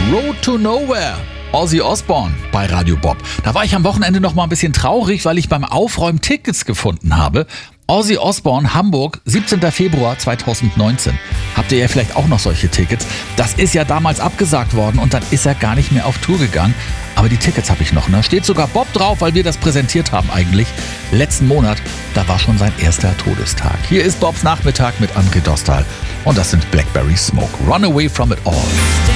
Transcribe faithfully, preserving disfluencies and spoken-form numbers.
Road to Nowhere. Ozzy Osbourne bei Radio Bob. Da war ich am Wochenende noch mal ein bisschen traurig, weil ich beim Aufräumen Tickets gefunden habe. Ozzy Osbourne, Hamburg, siebzehnter Februar zweitausendneunzehn. Habt ihr ja vielleicht auch noch solche Tickets? Das ist ja damals abgesagt worden und dann ist er gar nicht mehr auf Tour gegangen. Aber die Tickets habe ich noch. Da steht sogar Bob drauf, weil wir das präsentiert haben eigentlich. Letzten Monat, da war schon sein erster Todestag. Hier ist Bobs Nachmittag mit André Dostal. Und das sind Blackberry Smoke. Run away from it all.